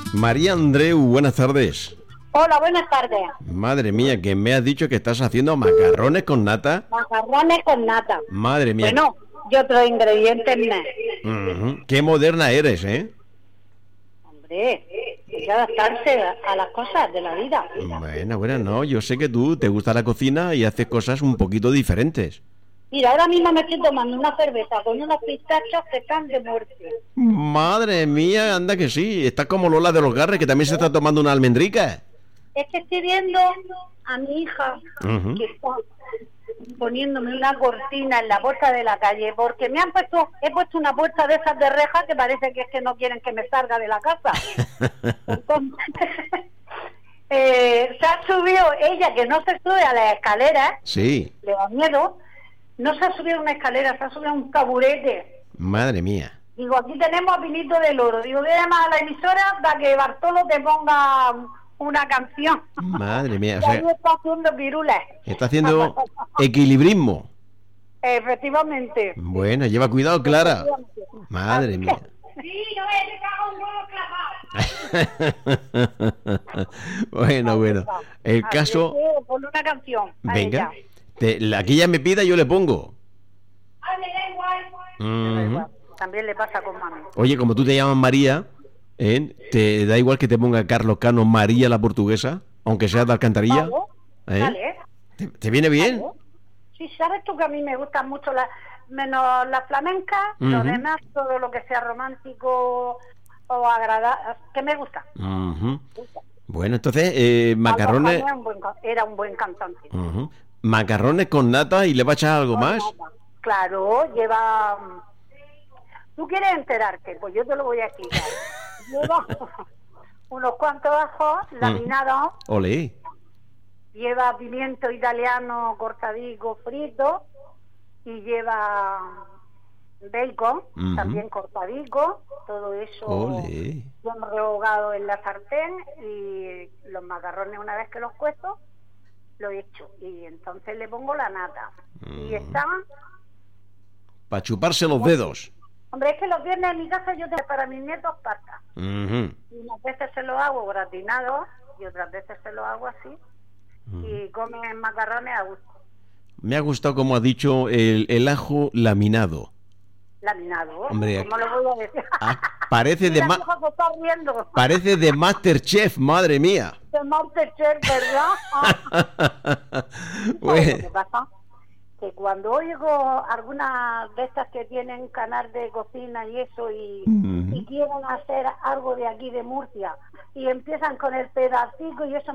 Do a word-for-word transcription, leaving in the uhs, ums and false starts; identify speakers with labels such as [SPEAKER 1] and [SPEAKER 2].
[SPEAKER 1] María Andreu, buenas tardes.
[SPEAKER 2] Hola, buenas tardes.
[SPEAKER 1] Madre mía, que me has dicho que estás haciendo macarrones con nata.
[SPEAKER 2] Macarrones con nata.
[SPEAKER 1] Madre mía.
[SPEAKER 2] Bueno, y otros ingredientes más.
[SPEAKER 1] Uh-huh. Qué moderna eres, ¿eh?
[SPEAKER 2] Hombre, hay que adaptarse a las cosas de la vida.
[SPEAKER 1] Bueno, bueno, no, yo sé que tú te gusta la cocina y haces cosas un poquito diferentes.
[SPEAKER 2] Mira, ahora mismo me estoy tomando una cerveza con unos pistachos que están de muerte.
[SPEAKER 1] Madre mía, anda que sí. Estás como Lola de los Garres, que también se está tomando una almendrica.
[SPEAKER 2] Es que estoy viendo a mi hija
[SPEAKER 1] Uh-huh.
[SPEAKER 2] que está poniéndome una cortina en la puerta de la calle, porque me han puesto, he puesto una puerta de esas de reja que parece que es que no quieren que me salga de la casa. Entonces, eh, se ha subido ella, que no se sube a las escaleras,
[SPEAKER 1] Sí.
[SPEAKER 2] le da miedo, no se ha subido a una escalera, se ha subido a un taburete.
[SPEAKER 1] Madre mía.
[SPEAKER 2] Digo, aquí tenemos a Pinito del Oro. Digo, voy a llamar a la emisora para que Bartolo te ponga una canción.
[SPEAKER 1] Madre mía, o
[SPEAKER 2] Y ahí
[SPEAKER 1] sea,
[SPEAKER 2] está haciendo pirulas.
[SPEAKER 1] está haciendo equilibrismo.
[SPEAKER 2] Efectivamente.
[SPEAKER 1] Bueno, lleva cuidado, Clara. Madre mía.
[SPEAKER 2] Sí, no es que cago un huevo clavado.
[SPEAKER 1] Bueno, bueno. El
[SPEAKER 2] Así
[SPEAKER 1] caso...
[SPEAKER 2] que, ponle una canción a
[SPEAKER 1] Venga.
[SPEAKER 2] ella.
[SPEAKER 1] Te, la que ella me pida, yo le pongo.
[SPEAKER 2] Ah, me da igual.
[SPEAKER 1] Ujú.
[SPEAKER 2] Me da igual. También le pasa con mami.
[SPEAKER 1] Oye, como tú te llamas María, ¿eh? ¿Te da igual que te ponga Carlos Cano María la portuguesa? Aunque sea de Alcantarilla.
[SPEAKER 2] Vale,
[SPEAKER 1] ¿Eh?
[SPEAKER 2] vale.
[SPEAKER 1] ¿Te, te viene bien?
[SPEAKER 2] Vale. Sí, sabes tú que a mí me gustan mucho las, menos las flamencas,
[SPEAKER 1] Ujú.
[SPEAKER 2] lo demás, todo lo que sea romántico o agradable, que me gusta.
[SPEAKER 1] Ujú. Bueno, entonces, eh, macarrones...
[SPEAKER 2] Era un buen, ca- era un buen cantante.
[SPEAKER 1] Ujú. Macarrones con nata y le va a echar algo más.
[SPEAKER 2] Claro, lleva... ¿Tú quieres enterarte? Pues yo te lo voy a explicar. Lleva unos cuantos ajos laminados,
[SPEAKER 1] Ole.
[SPEAKER 2] lleva pimiento italiano cortadico frito y lleva bacon,
[SPEAKER 1] Ujú.
[SPEAKER 2] también cortadico, todo eso
[SPEAKER 1] Ole.
[SPEAKER 2] bien rehogado en la sartén, y los macarrones, una vez que los cuezo, lo echo y entonces le pongo la nata. Y está...
[SPEAKER 1] Para chuparse los dedos.
[SPEAKER 2] Hombre, es que los viernes en mi casa yo tengo para mis nietos pasta.
[SPEAKER 1] Ujú.
[SPEAKER 2] Y unas veces se lo hago gratinado y otras veces se lo hago así. Y comen macarrones a gusto.
[SPEAKER 1] Me ha gustado como ha dicho el, el ajo laminado.
[SPEAKER 2] Laminado.
[SPEAKER 1] Hombre,
[SPEAKER 2] ¿Cómo lo voy a decir?
[SPEAKER 1] Ah, parece de
[SPEAKER 2] Mira,
[SPEAKER 1] ma-
[SPEAKER 2] mi hijo se está riendo.
[SPEAKER 1] parece de Masterchef, madre mía.
[SPEAKER 2] De Masterchef, ¿verdad? ¿Sabes
[SPEAKER 1] Bueno.
[SPEAKER 2] lo que pasa? Que cuando oigo algunas de estas que tienen canal de cocina y eso, y,
[SPEAKER 1] Ujú.
[SPEAKER 2] y quieren hacer algo de aquí de Murcia, y empiezan con el pedacito y eso